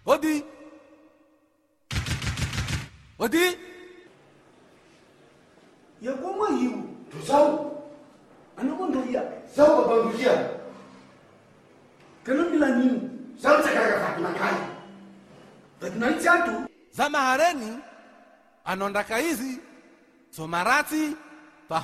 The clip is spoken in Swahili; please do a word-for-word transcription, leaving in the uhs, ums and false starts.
Odi. Odi. Ya kuma yiwu. To sau. Ano ko ndoya. Sau ba bandukia. Kana bila nini? Sau chakaka Fatima kai. Fatima chatu. Zama hareni anondaka hizi somarati